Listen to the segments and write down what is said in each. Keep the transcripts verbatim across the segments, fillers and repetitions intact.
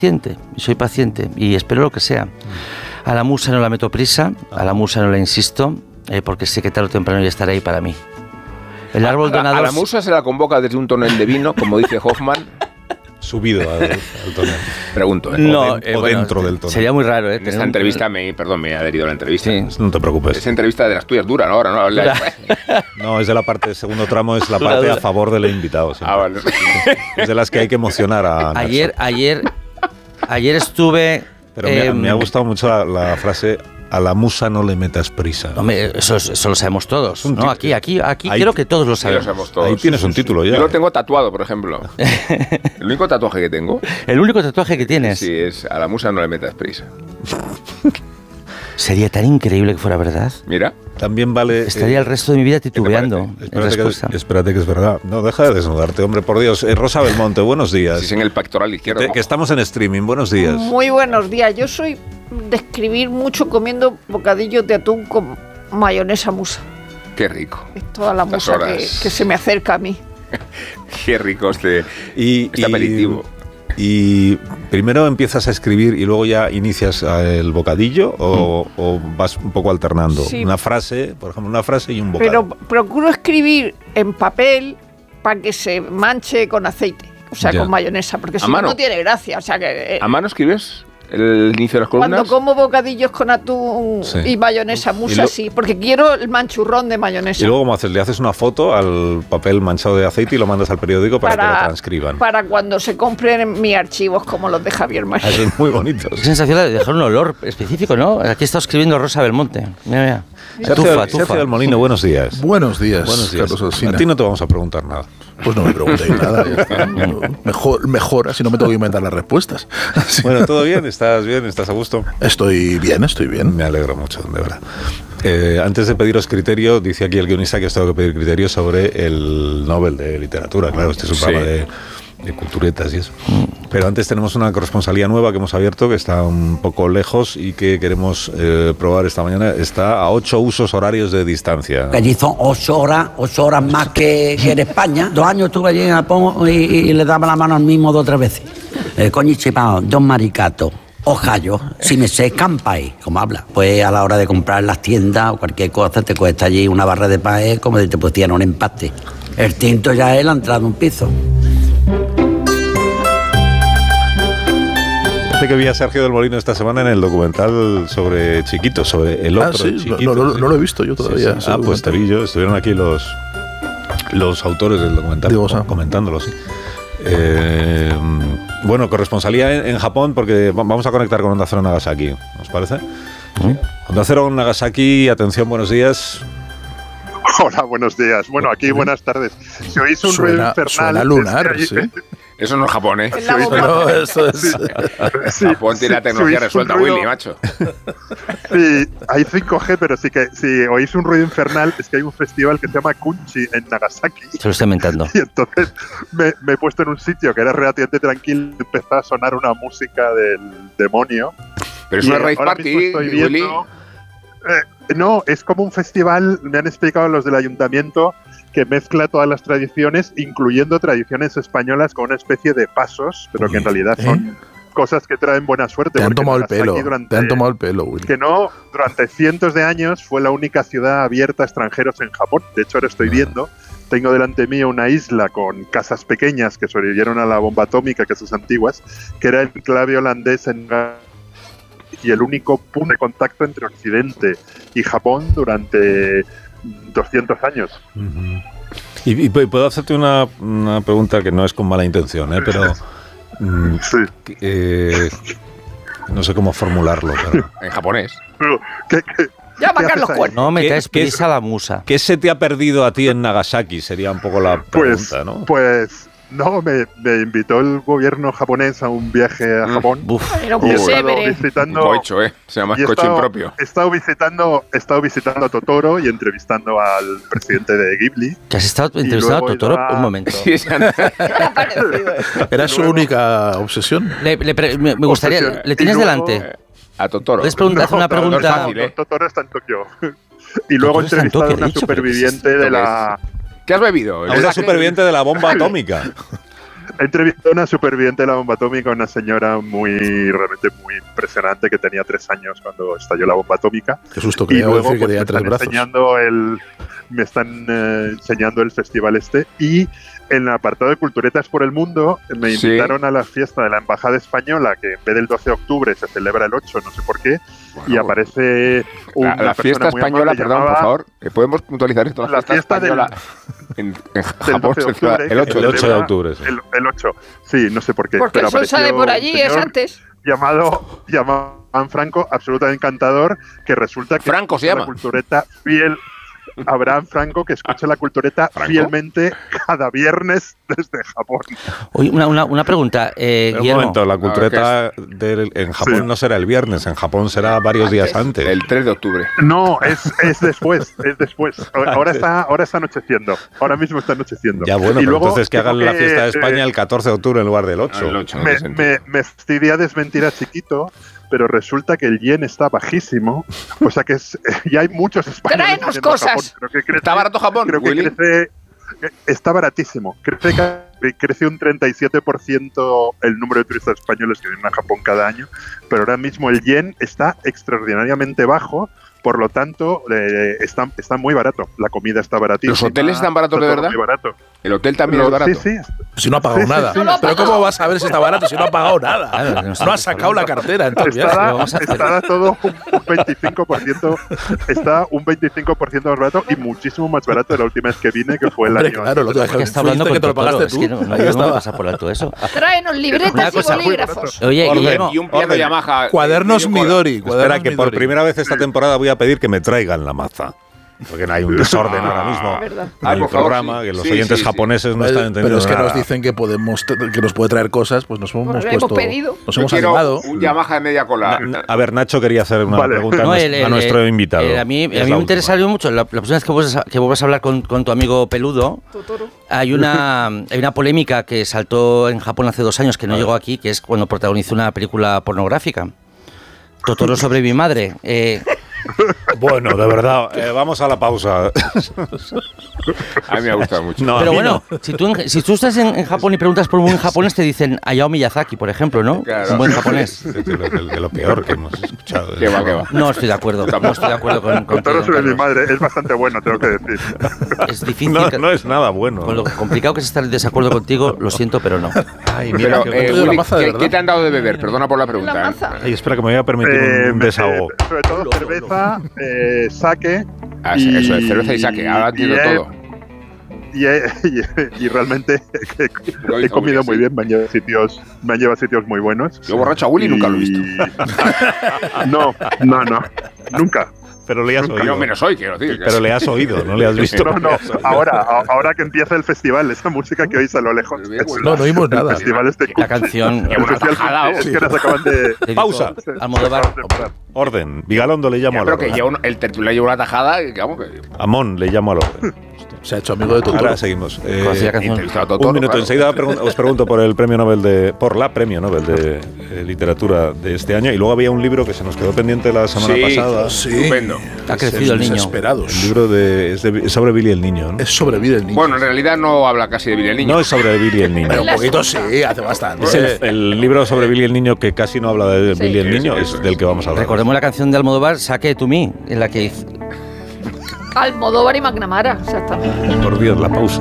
paciente, soy paciente y espero lo que sea. A la musa no la meto prisa, a la musa no la insisto, eh, porque sé que tarde o temprano ya estará ahí para mí. El árbol a, donador... a la musa se la convoca desde un tonel de vino, como dice Hoffman. Subido al, al tonel. Pregunto, ¿eh? No, o, de, eh, o bueno, dentro del tonel. Sería muy raro, ¿eh? En esta entrevista, me, perdón, me he adherido a la entrevista. Sí. No te preocupes. Esa entrevista de las tuyas dura, ¿no? Ahora, ¿no? La... No, es de la parte, el segundo tramo es la parte a favor del invitado. Siempre. Ah, vale. Es de las que hay que emocionar a Ayer, ayer, ayer estuve... Pero eh, me, ha, me ha gustado mucho la, la frase... A la musa no le metas prisa. Hombre, eso, eso lo sabemos todos, ¿no? Aquí, aquí, aquí ahí, quiero que todos lo sabemos. Sí, lo sabemos todos. Ahí tienes un título ya. Yo lo tengo tatuado, por ejemplo. El único tatuaje que tengo... El único tatuaje que tienes. Sí, es a la musa no le metas prisa. Sería tan increíble que fuera verdad. Mira. También vale... Estaría eh, el resto de mi vida titubeando. Espérate que, espérate que es verdad. No, deja de desnudarte, hombre, por Dios. Eh, Rosa Belmonte, buenos días. Si es en el pectoral izquierdo. Que, que estamos en streaming, buenos días. Muy buenos días. Yo soy de escribir mucho comiendo bocadillos de atún con mayonesa musa. Qué rico. Es toda la musa que, que se me acerca a mí. Qué rico este, y, este y, aperitivo. ¿Y primero empiezas a escribir y luego ya inicias el bocadillo o, mm. o vas un poco alternando? Sí. Una frase, por ejemplo, una frase y un bocado. Pero procuro escribir en papel para que se manche con aceite, o sea, ya. con mayonesa, porque si no, no tiene gracia. O sea que, eh, ¿A mano escribes el inicio de las columnas? Cuando como bocadillos con atún sí. y mayonesa musa, lo, sí, porque quiero el manchurrón de mayonesa. ¿Y luego cómo haces? ¿Le haces una foto al papel manchado de aceite y lo mandas al periódico para, para que lo transcriban? Para cuando se compren mis archivos como los de Javier María. Eso es muy bonito. Es sensacional de dejar un olor específico, ¿no? Aquí está escribiendo Rosa Belmonte. Mira, mira. Sergio, tufa, tufa. Sergio del Molino, buenos días. Buenos días. Buenos días. Carlos a ti no te vamos a preguntar nada. Pues no me preguntéis nada. mejor, mejor, así no me tengo que inventar las respuestas. Así. Bueno, ¿todo bien? ¿Estás bien? ¿Estás a gusto? Estoy bien, estoy bien. Me alegro mucho, de verdad. Eh, antes de pediros criterio, dice aquí el guionista que os tengo que pedir criterio sobre el Nobel de Literatura. Claro, este es un sí. programa de, de culturetas y eso. Pero antes tenemos una corresponsalía nueva que hemos abierto, que está un poco lejos y que queremos eh, probar esta mañana. Está a ocho usos horarios de distancia. Allí son ocho horas, ocho horas más que, que en España. Dos años estuve allí en Japón y, y le daba la mano al mismo dos o tres veces. Eh, Konnichiwa, Don Maricato. Ojallo, si me sé campai, como habla. Pues a la hora de comprar en las tiendas o cualquier cosa, te cuesta allí una barra de pan como si te pusieran un empaste. El tinto ya es la entrada de un piso. Que vi a Sergio del Molino esta semana en el documental sobre Chiquito, sobre el otro ah, sí, Chiquito. No, no, no lo he visto yo todavía. Sí, sí. Ah, pues te vi yo. Estuvieron aquí los, los autores del documental Digo, comentándolo, sí. Eh, bueno, corresponsalía en, en Japón, porque vamos a conectar con Onda Cero Nagasaki, ¿os parece? ¿Sí? Onda Cero Nagasaki, atención, buenos días. Hola, buenos días. Bueno, aquí buenas tardes. Si oís un ruido infernal... Suena lunar, es que, sí. Eso no es Japón, ¿eh? Es la bomba. No, eso es... Sí. Sí. Japón tiene la tecnología si resuelta, ruido, Willy, macho. Sí, hay cinco G, pero sí que si oís un ruido infernal es que hay un festival que se llama Kunchi en Nagasaki. Se lo estoy inventando. Y entonces me, me he puesto en un sitio que era relativamente tranquilo y empezó a sonar una música del demonio. Pero es una rave party, Willy. Eh, no, es como un festival, me han explicado los del ayuntamiento, que mezcla todas las tradiciones, incluyendo tradiciones españolas con una especie de pasos, pero que en realidad son ¿Eh? cosas que traen buena suerte. Te han tomado el pelo, durante, te han tomado el pelo, Willy. Que no, durante cientos de años fue la única ciudad abierta a extranjeros en Japón. De hecho, ahora estoy ah. viendo, tengo delante mío una isla con casas pequeñas que sobrevivieron a la bomba atómica, que son antiguas, que era el enclave holandés en... y el único punto de contacto entre Occidente y Japón durante doscientos años. Uh-huh. y, y puedo hacerte una, una pregunta que no es con mala intención, ¿eh? Pero mm, sí. eh, no sé cómo formularlo. Pero... en japonés. ¿Qué, qué, ya va a los cuernos. No me caes prisa la musa. ¿Qué se te ha perdido a ti en Nagasaki? Sería un poco la pregunta, pues, ¿no? Pues... No, me, me invitó el gobierno japonés a un viaje a Japón. Mm, uf, Era un y he estado visitando, un coicho, ¿eh? Se llama coicho estado, impropio. He estado visitando, he estado visitando a Totoro y entrevistando al presidente de Ghibli. ¿Que has estado entrevistando a Totoro? A... Un momento. Sí, ¿Era su luego, única obsesión? Le, le, me, me gustaría... Obsesión. ¿Le tienes luego, delante? A Totoro. ¿Puedes preguntar no, una pregunta? No, fácil, ¿eh? Totoro está en Tokio. Y luego he entrevistado a una superviviente de la... ¿Qué has bebido? A una superviviente de la bomba atómica. entrevisté a una superviviente de la bomba atómica, una señora muy, realmente muy impresionante, que tenía tres años cuando estalló la bomba atómica. Qué susto que y luego decir que pues, tenía me, tres están brazos. enseñando el, me están eh, enseñando el festival este, y en el apartado de Culturetas por el Mundo me invitaron sí. a la fiesta de la Embajada Española, que en vez del doce de octubre se celebra el ocho, no sé por qué, bueno, y aparece una la, la fiesta española, perdón, llamaba, por favor, ¿podemos puntualizar esto? La, la fiesta, fiesta española del, en, en Japón de se celebra el ocho, el ocho de octubre. Sí. El, el ocho, sí, no sé por qué. Porque pero eso sale por allí, es antes. Llamado, llamado Franco, absolutamente encantador, que resulta que Franco se llama. La cultureta fiel... Abraham Franco, que escucha la cultureta ¿Franco? fielmente cada viernes desde Japón. Oye, una, una, una pregunta, eh, un momento, la cultureta de, en Japón sí. no será el viernes, en Japón será varios antes, días antes. El tres de octubre. No, es, es después, es después. Ahora está, ahora está anocheciendo, ahora mismo está anocheciendo. Ya bueno, y pero luego, entonces que hagan que, la fiesta de España eh, el catorce de octubre en lugar del ocho. El ocho me, me, me fastidia desmentir a Chiquito, pero resulta que el yen está bajísimo, o sea que es, ya hay muchos españoles. ¡Tráenos cosas! Creo que crece, ¿Está barato Japón? Creo que Willy? crece, está baratísimo. Crece, crece un treinta y siete por ciento el número de turistas españoles que vienen a Japón cada año, pero ahora mismo el yen está extraordinariamente bajo. Por lo tanto, eh, está, está muy barato. La comida está baratísima. ¿Los hoteles están baratos de verdad? Muy barato. ¿El hotel también Pero, es barato? Sí, sí. Si no ha pagado sí, nada. Sí, sí, no sí. Pero ¿cómo vas a ver si está barato si no ha pagado nada? Claro, no, no ha sacado la cartera en todo el viaje. Está, está todo un, un veinticinco por ciento, está un veinticinco por ciento más barato y muchísimo más barato de la última vez que vine, que fue el Hombre, año. Claro, lo que, que está hablando que te lo pagaste es tú. que no, no, no me pasa por alto eso. Tráenos libretas y bolígrafos. Oye, orden, Guillermo, y un piano Yamaha. Cuadernos Midori. Espera, que por primera vez esta temporada voy a pedir que me traigan la maza. Porque no hay un desorden ah, ahora mismo ah, en el programa, favor, sí. que los sí, oyentes sí, japoneses sí. no están entendiendo Pero es que nada. nos dicen que podemos que nos puede traer cosas, pues nos hemos Bueno, puesto, hemos pedido. nos Yo hemos quiero animado. un Yamaha de media cola. Na, a ver, Nacho quería hacer una vale. pregunta no, a, el, el, a nuestro el, invitado. El, a mí, a mí me interesaría mucho, la, la próxima vez que vuelvas a, que vuelvas a hablar con, con tu amigo Peludo, Totoro. hay una, hay una polémica que saltó en Japón hace dos años, que no llegó aquí, que es cuando protagonizó una película pornográfica. Totoro sobre mi madre. Eh, Bueno, de verdad, eh, vamos a la pausa. A mí me ha gustado mucho. No, pero a mí bueno, no. si, tú en, si tú estás en, en Japón y preguntas por un buen japonés, te dicen Hayao Miyazaki, por ejemplo, ¿no? Claro. Un buen japonés. De, de, de, de lo peor que hemos escuchado. Qué va, qué va. No estoy de acuerdo. No estoy de acuerdo con, con Totoro sobre mi madre es bastante bueno, tengo que decir. Es difícil. No, que, no es nada bueno. Con lo complicado que es estar en desacuerdo contigo, lo siento, pero no. Ay, mira, pero, qué eh, bueno. Willy, maza, de ¿qué, verdad. ¿qué te han dado de beber? Perdona por la pregunta. La ¿eh? maza. Ay, espera, que me voy a permitir Eh, un, un me- desahogo. eh, sobre todo cerveza, eh, sake. Ah, sí, eso es cerveza y saque. Ahora entiendo y he- todo. Y, he- y, he- y realmente he, Lo he hizo comido Willy, muy sí. bien, me han llevado a sitios, me han llevado a sitios muy buenos. Yo borracho a Willy nunca lo he visto. Y- No, no, no, nunca. Pero le has Yo oído. menos hoy, quiero decir. Pero le has oído, no le has visto. No, no, ahora, a- ahora que empieza el festival, esa música que oís a lo lejos. es No, no oímos el nada. festival este La canción. el festival tajada, es sí. que nos acaban de... dedicó Pausa. Almodóvar. Orden. Vigalondo le llamo Ya, al pero que orden. lleva un- el tertuliano lleva una tajada y que vamos que... Amón le llamo al orden. Se ha hecho amigo de Totoro. Ahora seguimos. Eh, Conocí la canción. entrevistado a Totoro, un minuto. claro. Enseguida pregun- os pregunto por el premio Nobel de, por la premio Nobel de eh, literatura de este año. Y luego había un libro que se nos quedó pendiente la semana Sí, pasada. Sí. Estupendo. Ha crecido el niño. Desesperados. El libro de, es, de, es sobre Billy el niño, ¿no? Es sobrevivir el niño. Bueno, en realidad no habla casi de Billy el niño. No es sobre Billy el niño. Pero un poquito sí, hace bastante. Es el, el libro sobre Billy el niño que casi no habla de Sí. Billy el Sí, niño, sí, es eso es. del que vamos a hablar. Recordemos la canción de Almodóvar, Saque to Me, en la que hizo- Almodóvar y McNamara, exactamente. Por Dios, la pausa.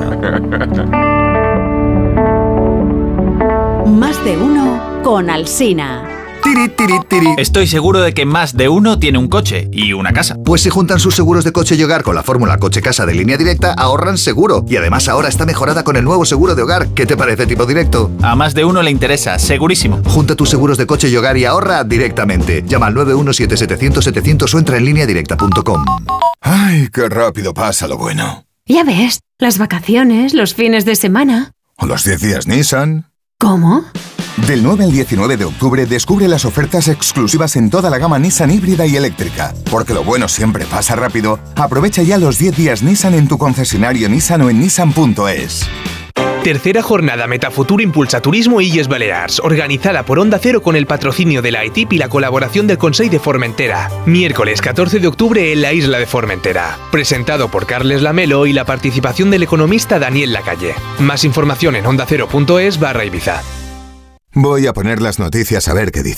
Más de uno con Alsina. Tiri, tiri, tiri. Estoy seguro de que más de uno tiene un coche y una casa. Pues si juntan sus seguros de coche y hogar con la fórmula coche-casa de Línea Directa, ahorran seguro. Y además ahora está mejorada con el nuevo seguro de hogar. ¿Qué te parece, tipo directo? A más de uno le interesa, segurísimo. Junta tus seguros de coche y hogar y ahorra directamente. Llama al nueve uno siete setecientos setecientos o entra en línea directa punto com. Ay, qué rápido pasa lo bueno. Ya ves, las vacaciones, los fines de semana. ¿O los diez días Nissan? ¿Cómo? Del nueve al diecinueve de octubre descubre las ofertas exclusivas en toda la gama Nissan híbrida y eléctrica. Porque lo bueno siempre pasa rápido. Aprovecha ya los diez días Nissan en tu concesionario Nissan o en nissan punto es. Tercera jornada Metafutur Impulsa Turismo Illes Balears, organizada por Onda Cero con el patrocinio de la E T I P y la colaboración del Consell de Formentera. Miércoles catorce de octubre en la isla de Formentera. Presentado por Carles Lamelo y la participación del economista Daniel Lacalle. Más información en ondacero punto es barra Ibiza. Voy a poner las noticias a ver qué dice.